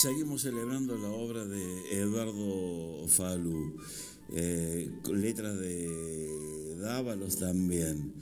Seguimos celebrando la obra de Eduardo Falú, letras de Dávalos también,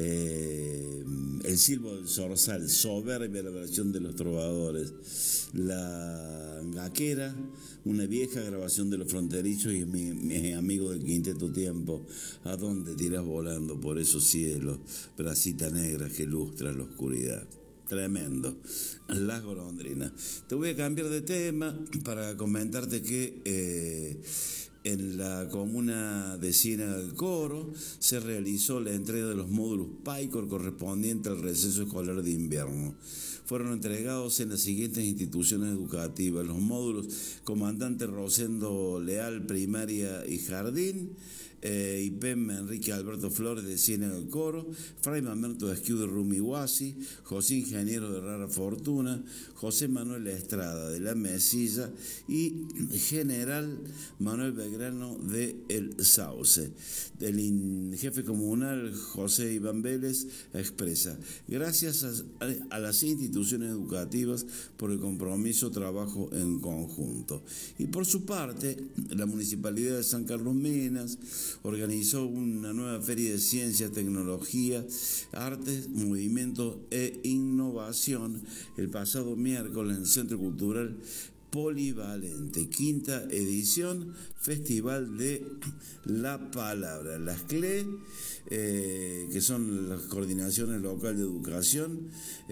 El silbo del zorzal, soberbia la versión de los trovadores, La Gaquera, una vieja grabación de Los Fronterizos y mi amigo del Quinteto Tiempo, ¿a dónde tiras volando por esos cielos, bracita negra que lustra la oscuridad? Tremendo, Las Golondrinas. Te voy a cambiar de tema para comentarte que en la comuna de Ciénaga del Coro se realizó la entrega de los módulos PAICOR correspondiente al receso escolar de invierno. Fueron entregados en las siguientes instituciones educativas: los módulos Comandante Rosendo Leal, primaria y jardín, IPEM Enrique Alberto Flores de Ciénaga del Coro, Fray Mamerto Esquiu de Rumihuasi, José Ingeniero de Rara Fortuna, José Manuel Estrada de La Mesilla y General Manuel Belgrano de El Sauce. El jefe comunal José Iván Vélez expresa: gracias a las instituciones educativas por el compromiso, trabajo en conjunto. Y por su parte, la Municipalidad de San Carlos Minas organizó una nueva feria de ciencia, tecnología, artes, movimiento e innovación el pasado miércoles en el Centro Cultural Polivalente, quinta edición, Festival de la Palabra. Las CLE, que son las coordinaciones locales de educación,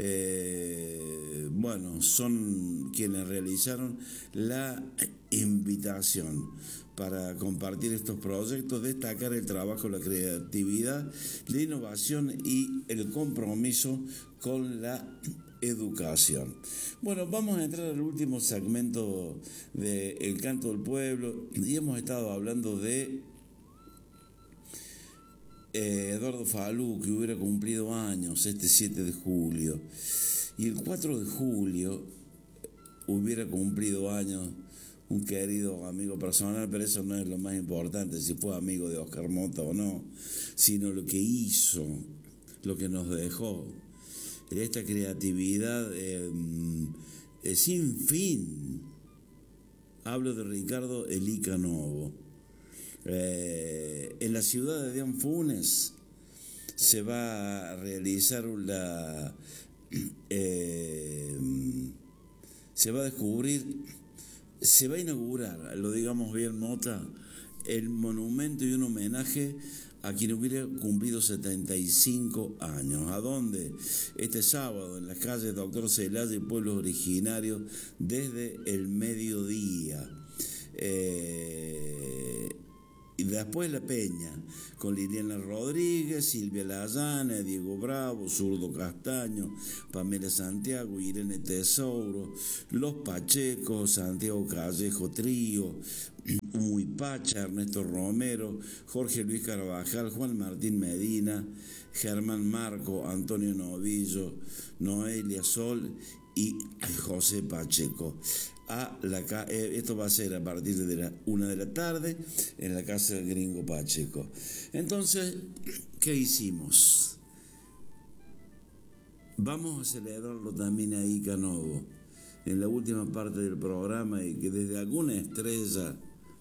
son quienes realizaron la invitación para compartir estos proyectos, destacar el trabajo, la creatividad, la innovación y el compromiso con la educación. Bueno, vamos a entrar al último segmento de El Canto del Pueblo y hemos estado hablando de Eduardo Falú, que hubiera cumplido años este 7 de julio, y el 4 de julio hubiera cumplido años un querido amigo personal, pero eso no es lo más importante, si fue amigo de Oscar Mota o no, sino lo que hizo, lo que nos dejó, esta creatividad sin fin. Hablo de Ricardo Elí Canovo. En la ciudad de Dian Funes se va a realizar se va a inaugurar, lo digamos bien, Mota, el monumento y un homenaje a quien hubiera cumplido 75 años. ¿A dónde? Este sábado, en las calles Doctor Celaya y pueblos originarios, desde el mediodía. Y después La Peña, con Liliana Rodríguez, Silvia Layana, Diego Bravo, Zurdo Castaño, Pamela Santiago, Irene Tesouro, Los Pachecos, Santiago Callejo Trío, Huipacha, Ernesto Romero, Jorge Luis Carvajal, Juan Martín Medina, Germán Marco, Antonio Novillo, Noelia Sol y José Pacheco. Esto va a ser a partir de la 1 de la tarde en la casa del Gringo Pacheco. Entonces, ¿qué hicimos? Vamos a celebrarlo también ahí, Canovo, en la última parte del programa, y que desde alguna estrella,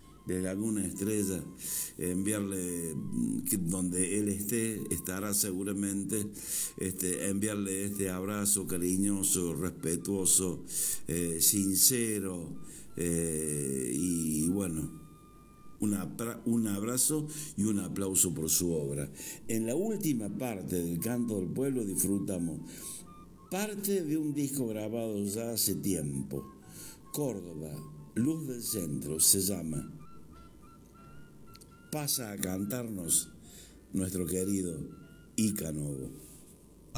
enviarle, donde él estará seguramente, enviarle este abrazo cariñoso, respetuoso, sincero, y bueno, un abrazo y un aplauso por su obra. En la última parte del Canto del Pueblo disfrutamos parte de un disco grabado ya hace tiempo, Córdoba, Luz del Centro, se llama. Pasa a cantarnos nuestro querido Icanovo.